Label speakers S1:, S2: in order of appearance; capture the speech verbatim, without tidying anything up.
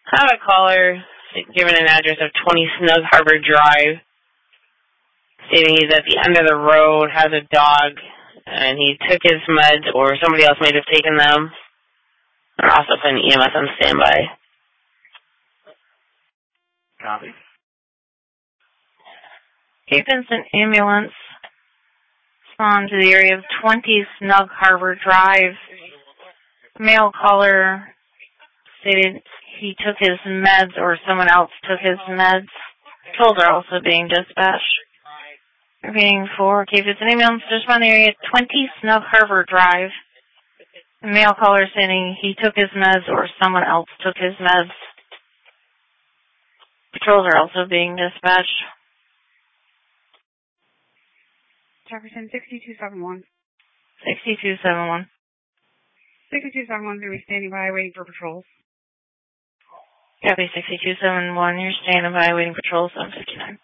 S1: I have a caller given an address of twenty Snug Harbor Drive, stating he's at the end of the road, has a dog, and he took his meds, or somebody else may have taken them. They're also putting E M S on standby.
S2: Copy.
S3: Cape Vincent Ambulance respond to the area of twenty Snug Harbor Drive. Male caller stated he took his meds or someone else took his meds. Patrols are also being dispatched. Repeating for Cape Vincent Ambulance to respond to the area of twenty Snug Harbor Drive. Male caller stating he took his meds or someone else took his meds. Patrols are also being dispatched.
S4: Jefferson, sixty-two seventy-one.
S3: sixty-two seventy-one.
S4: sixty-two seventy-one is going to be standing by waiting for patrols.
S3: Copy sixty-two seventy-one. You're standing by waiting for patrols. seven fifty-nine.